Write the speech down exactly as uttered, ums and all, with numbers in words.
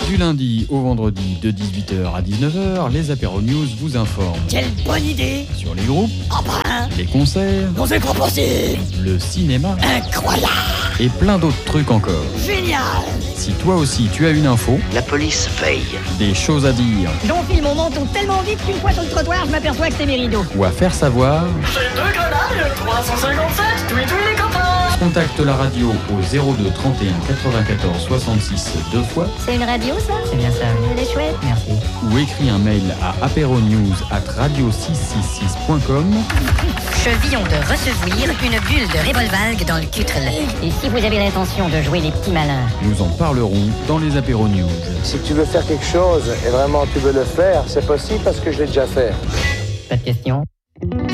Du lundi au vendredi de dix-huit heures à dix-neuf heures, les Apéro News vous informent. Quelle bonne idée! Sur les groupes, oh ben, les concerts, on fait pas possible! Le cinéma, incroyable! Et plein d'autres trucs encore. Génial! Si toi aussi tu as une info, la police veille. Des choses à dire, j'enfile mon menton tellement vite qu'une fois sur le trottoir, je m'aperçois que c'est mes rideaux. Ou à faire savoir, j'ai deux grenades, trois cent cinquante-sept, tweet tous les copains! Contacte la radio au zéro deux trente et un quatre-vingt-quatorze soixante-six deux fois. C'est une radio ça? C'est bien ça. Elle est chouette. Merci. Ou écris un mail à apéronews arobase radio six cent soixante-six point com. Je viens de recevoir une bulle de Revolvalgue dans le cutre. Et si vous avez l'intention de jouer les petits malins, nous en parlerons dans les Apéro News. Si tu veux faire quelque chose et vraiment tu veux le faire, c'est possible parce que je l'ai déjà fait. Pas de question.